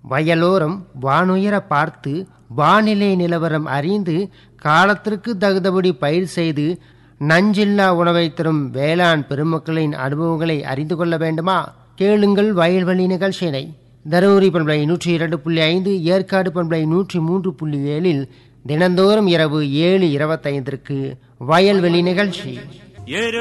வயலோரம் வானுயர பார்த்து வானிலை நிலவரம் அறிந்து காலத்திற்கு தகுந்தபடி பயிர் செய்து நஞ்சில்லா உணவை தரும் வேளாண் பெருமக்களின் அனுபவங்களை அறிந்து கொள்ள வேண்டுமா? கேளுங்கள் வயல்வெளி நிகழ்ச்சியினை. தருமபுரி பண்பலை 102.5, ஏற்காடு பண்பலை 103.7 தினந்தோறும் இரவு 7:25 வயல்வெளி நிகழ்ச்சி.